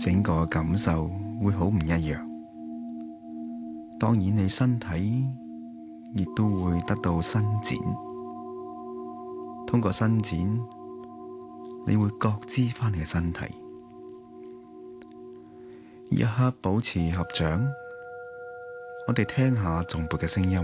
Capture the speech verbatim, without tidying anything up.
整個感受會好唔一樣。當然，你身體亦都會得到伸展。通過伸展，你會覺知返你嘅身體。一刻保持合掌，我哋聽下頌缽嘅聲音。